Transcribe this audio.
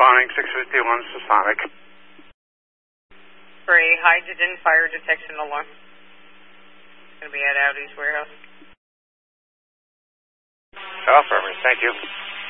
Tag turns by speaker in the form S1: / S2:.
S1: responding, 651 Sonic.
S2: Three, hydrogen fire detection alarm. Going to be at Audi's warehouse.
S1: Affirmative, thank you.